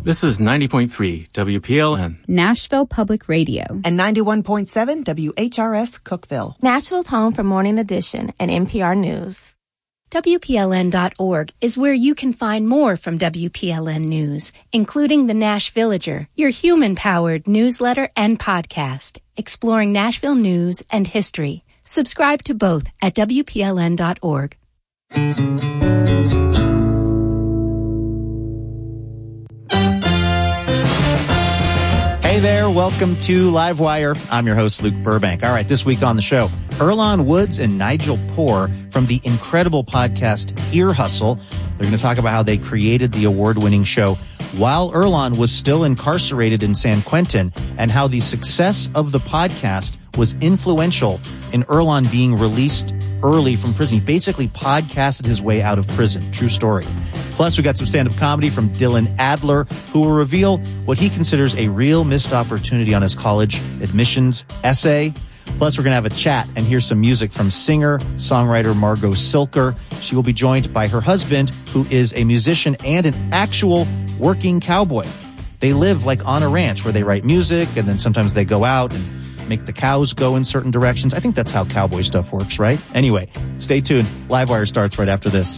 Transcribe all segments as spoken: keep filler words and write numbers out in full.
This is ninety point three W P L N. Nashville Public Radio. And ninety-one point seven W H R S Cookeville. Nashville's home for Morning Edition and N P R News. W P L N dot org is where you can find more from W P L N News, including the Nash Villager, your human-powered newsletter and podcast, exploring Nashville news and history. Subscribe to both at W P L N dot org. Hey there, welcome to Livewire. I'm your host, Luke Burbank. All right, this week on the show, Earlonne Woods and Nigel Poor from the incredible podcast Ear Hustle. They're going to talk about how they created the award-winning show while Earlonne was still incarcerated in San Quentin and how the success of the podcast was influential in Earlonne being released early from prison. He basically podcasted his way out of prison. True story. Plus, we got some stand-up comedy from Dylan Adler, who will reveal what he considers a real missed opportunity on his college admissions essay. Plus, we're going to have a chat and hear some music from singer-songwriter Margot Silker. She will be joined by her husband, who is a musician and an actual working cowboy. They live like on a ranch where they write music, and then sometimes they go out and make the cows go in certain directions. I think that's how cowboy stuff works, right? Anyway, stay tuned. Livewire starts right after this.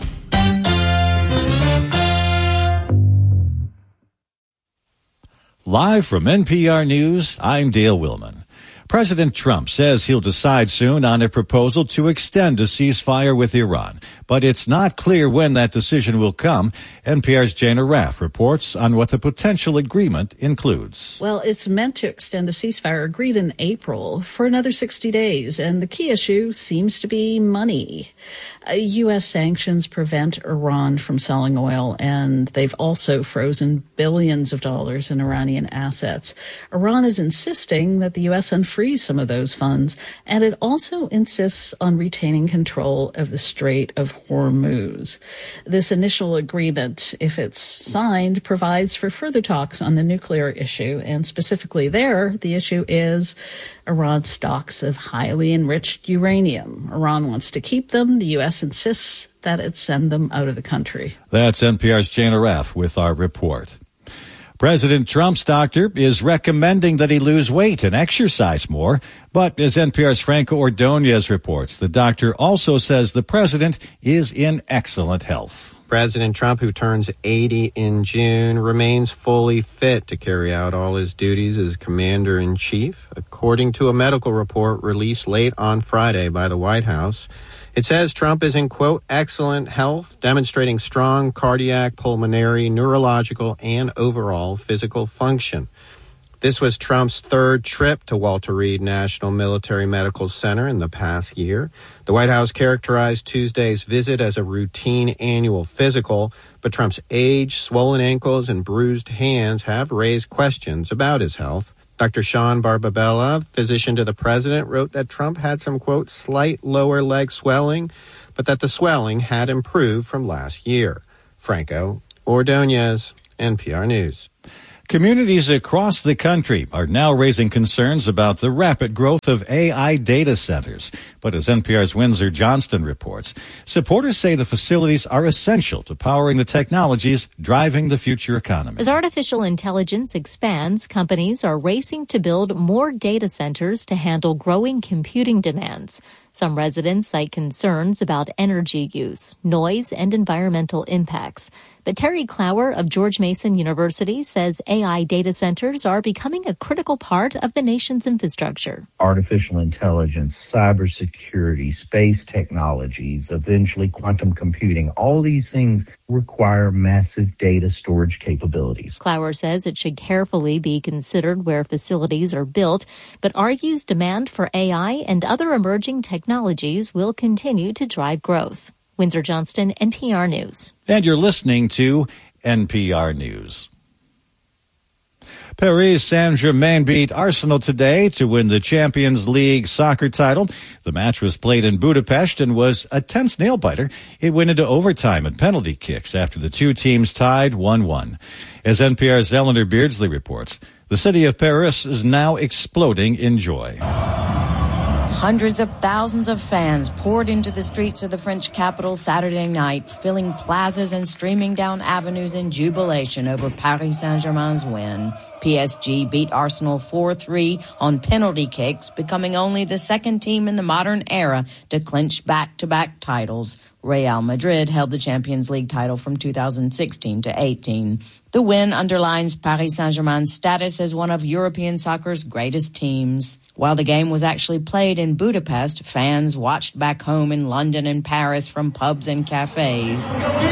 Live from N P R News, I'm Dale Willman. President Trump says he'll decide soon on a proposal to extend a ceasefire with Iran, but it's not clear when that decision will come. N P R's Jana Raff reports on what the potential agreement includes. Well, it's meant to extend a ceasefire agreed in April for another sixty days, and the key issue seems to be money. Uh, U S sanctions prevent Iran from selling oil, and they've also frozen billions of dollars in Iranian assets. Iran is insisting that the U S unfreeze some of those funds, and it also insists on retaining control of the Strait of Hormuz. This initial agreement, if it's signed, provides for further talks on the nuclear issue, and specifically there, the issue is Iran's stocks of highly enriched uranium. Iran wants to keep them. The U S insists that it send them out of the country. That's N P R's Jana Raff with our report. President Trump's doctor is recommending that he lose weight and exercise more. But as N P R's Franco Ordonez reports, the doctor also says the president is in excellent health. President Trump, who turns eighty in June, remains fully fit to carry out all his duties as commander-in-chief, according to a medical report released late on Friday by the White House. It says Trump is in, quote, excellent health, demonstrating strong cardiac, pulmonary, neurological, and overall physical function. This was Trump's third trip to Walter Reed National Military Medical Center in the past year. The White House characterized Tuesday's visit as a routine annual physical, but Trump's age, swollen ankles, and bruised hands have raised questions about his health. Doctor Sean Barbabella, physician to the president, wrote that Trump had some, quote, slight lower leg swelling, but that the swelling had improved from last year. Franco Ordonez, N P R News. Communities across the country are now raising concerns about the rapid growth of A I data centers. But as N P R's Windsor Johnston reports, supporters say the facilities are essential to powering the technologies driving the future economy. As artificial intelligence expands, companies are racing to build more data centers to handle growing computing demands. Some residents cite concerns about energy use, noise, and environmental impacts. But Terry Clower of George Mason University says A I data centers are becoming a critical part of the nation's infrastructure. Artificial intelligence, cybersecurity, space technologies, eventually quantum computing, all these things require massive data storage capabilities. Clower says it should carefully be considered where facilities are built, but argues demand for A I and other emerging technologies will continue to drive growth. Windsor Johnston, N P R News. And you're listening to N P R News. Paris Saint-Germain beat Arsenal today to win the Champions League soccer title. The match was played in Budapest and was a tense nail-biter. It went into overtime and penalty kicks after the two teams tied one one. As N P R's Eleanor Beardsley reports, the city of Paris is now exploding in joy. Hundreds of thousands of fans poured into the streets of the French capital Saturday night, filling plazas and streaming down avenues in jubilation over Paris Saint-Germain's win. P S G beat Arsenal four three on penalty kicks, becoming only the second team in the modern era to clinch back-to-back titles. Real Madrid held the Champions League title from two thousand sixteen to eighteen. The win underlines Paris Saint-Germain's status as one of European soccer's greatest teams. While the game was actually played in Budapest, fans watched back home in London and Paris from pubs and cafes.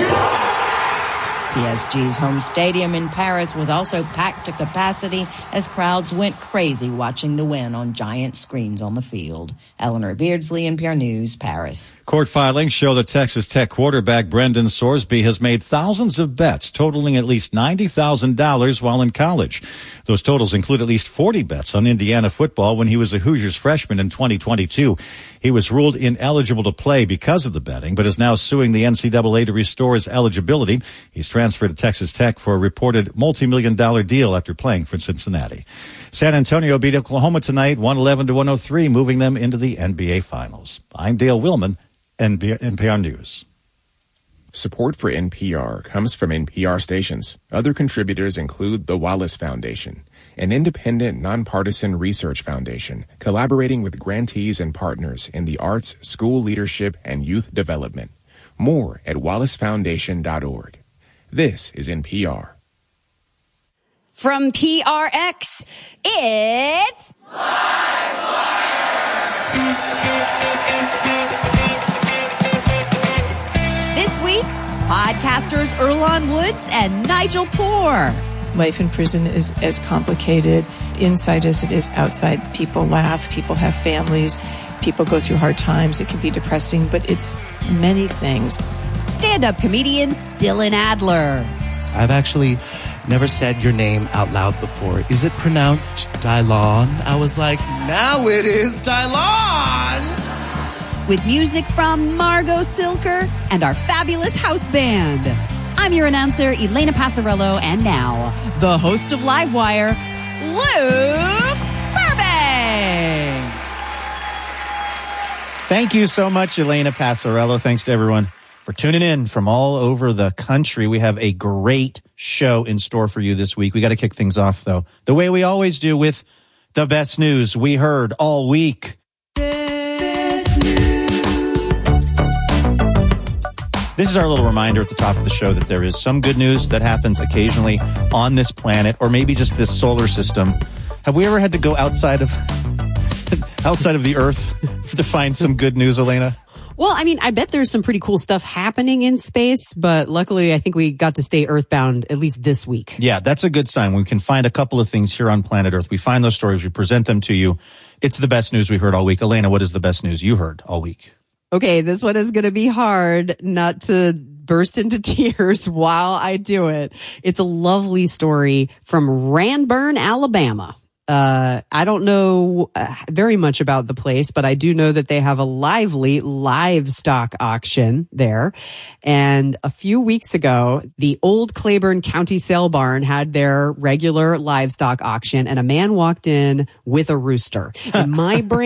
P S G's home stadium in Paris was also packed to capacity as crowds went crazy watching the win on giant screens on the field. Eleanor Beardsley, N P R News, Paris. Court filings show that Texas Tech quarterback Brendan Sorsby has made thousands of bets totaling at least ninety thousand dollars while in college. Those totals include at least forty bets on Indiana football when he was a Hoosiers freshman in twenty twenty-two. He was ruled ineligible to play because of the betting, but is now suing the N C double A to restore his eligibility. He's transferred to Texas Tech for a reported multi-million dollar deal after playing for Cincinnati. San Antonio beat Oklahoma tonight, one eleven to one oh three, moving them into the N B A Finals. I'm Dale Willman, N P R News. Support for N P R comes from N P R stations. Other contributors include the Wallace Foundation, an independent, nonpartisan research foundation collaborating with grantees and partners in the arts, school leadership, and youth development. More at wallace foundation dot org. This is N P R. From P R X, it's This week, podcasters Earlonne Woods and Nigel Poor. Life in prison is as complicated inside as it is outside. People laugh, people have families, people go through hard times. It can be depressing, but it's many things. Stand-up comedian Dylan Adler. I've actually never said your name out loud before. Is it pronounced Dylon? I was like, now it is Dylon! With music from Margot Silker and our fabulous house band. I'm your announcer, Elena Passarello, and now, the host of Livewire, Luke Burbank. Thank you so much, Elena Passarello. Thanks to everyone for tuning in from all over the country. We have a great show in store for you this week. We got to kick things off, though, the way we always do, with the best news we heard all week. This is our little reminder at the top of the show that there is some good news that happens occasionally on this planet, or maybe just this solar system. Have we ever had to go outside of outside of the Earth to find some good news, Elena? Well, I mean, I bet there's some pretty cool stuff happening in space, but luckily I think we got to stay earthbound at least this week. Yeah, that's a good sign. We can find a couple of things here on planet Earth. We find those stories, we present them to you. It's the best news we heard all week. Elena, what is the best news you heard all week? Okay, this one is going to be hard not to burst into tears while I do it. It's a lovely story from Ranburn, Alabama. Uh, I don't know uh, very much about the place, but I do know that they have a lively livestock auction there. And a few weeks ago, the old Claiborne County Sale Barn had their regular livestock auction, and a man walked in with a rooster. In my brain,